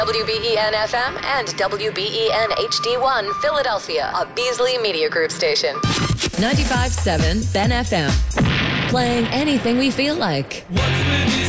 WBEN FM and WBEN HD1 Philadelphia, a Beasley Media Group station. 95.7 Ben FM. Playing anything we feel like. What's with these